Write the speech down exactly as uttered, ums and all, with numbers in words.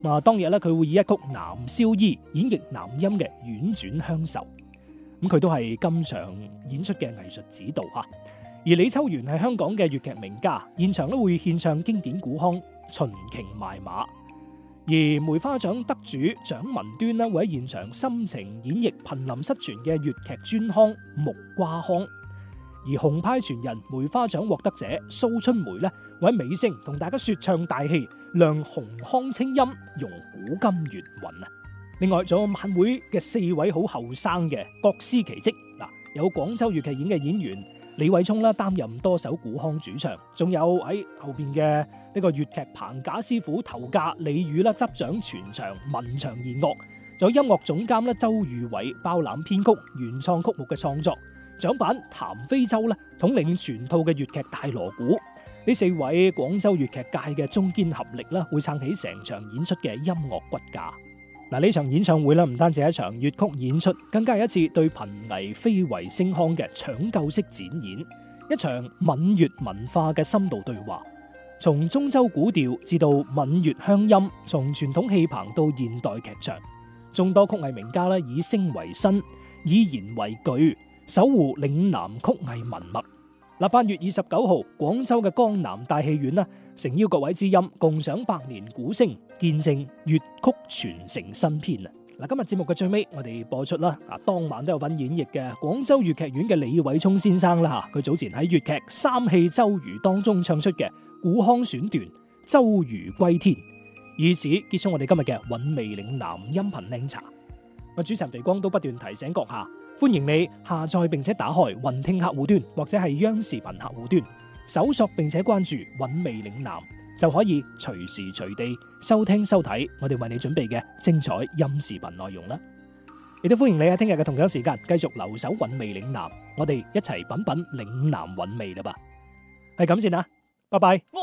啊，當日咧佢會以一曲《男燒衣》演繹男音嘅婉轉鄉愁。咁佢都係今場演出嘅藝術指導吓。而李秋元係香港嘅粵劇名家，現場咧會獻唱經典古腔《秦瓊賣馬》。而梅花獎得主蔣文端咧會喺現場深情演繹瀕臨失傳嘅粵劇專腔《木瓜腔》。而紅派傳人梅花獎獲得者蘇春梅咧會喺尾聲同大家說唱大戲，亮紅腔清音，融古今粵韻啊！另外仲有晚會嘅四位好後生嘅各司其職嗱，有廣州粵劇院嘅演員李偉聰啦擔任多首古腔主唱，仲有喺後邊嘅呢個粵劇棚架師傅頭架李宇啦執掌全場文場弦樂，仲有音樂總監咧周宇偉包攬編曲、原創曲目嘅創作，掌板譚飛洲咧統領全套嘅粵劇大鑼鼓。呢四位廣州粵劇界嘅中堅合力啦，會撐起成場演出嘅音樂骨架。嗱，呢場演唱會咧唔單止係一場粵曲演出，更加係一次對瀕危非遺聲腔嘅搶救式展演，一場閩粵文化嘅深度對話。從中州古調至到閩粵鄉音，從傳統戲棚到現代劇場，眾多曲藝名家咧以聲為身，以言為據，守護嶺南曲藝文脈。嗱，八月二十九號，廣州嘅江南大戲院啦，誠邀各位知音共賞百年古聲，見證粵曲傳承新篇啊！嗱，今日節目嘅最尾，我哋播出啦，啊，當晚都有份演繹嘅廣州粵劇院嘅李偉聰先生啦吓，佢早前喺粵劇《三戲周瑜》當中唱出嘅古腔選段《周瑜歸天》，以此結束我哋今日嘅韻味嶺南音頻靚茶。我主持人肥光都不斷提醒閣下，歡迎你下載並且打開雲聽客戶端或者係央視頻客戶端，搜索並且關注韻味嶺南，就可以隨時隨地收聽收睇我哋為你準備嘅精彩音視頻內容啦。亦都歡迎你喺聽日嘅同樣時間繼續留守韻味嶺南，我哋一齊品品嶺南韻味啦吧。係咁先啦，拜拜。